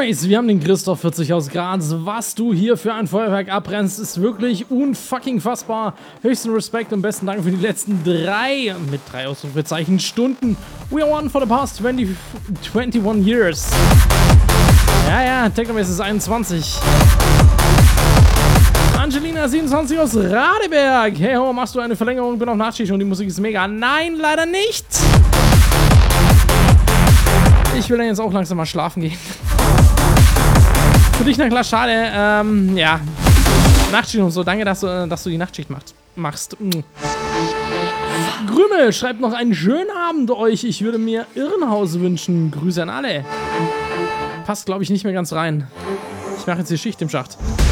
Mace, wir haben den Christoph 40 aus Graz. Was du hier für ein Feuerwerk abbrennst, ist wirklich unfucking fassbar. Höchsten Respekt und besten Dank für die letzten 3, mit 3 Ausrufezeichen, Stunden. We are one for the past 21 years. Ja, Technomace ist 21. Angelina 27 aus Radeberg. Hey ho, machst du eine Verlängerung? Bin auf Nachtschicht und die Musik ist mega. Nein, leider nicht. Ich will dann jetzt auch langsam mal schlafen gehen. Für dich, na klar, schade. Ja. Nachtschicht und so. Danke, dass du die Nachtschicht machst. Grümel schreibt noch einen schönen Abend euch. Ich würde mir Irrenhaus wünschen. Grüße an alle. Passt, glaube ich, nicht mehr ganz rein. Ich mache jetzt die Schicht im Schacht.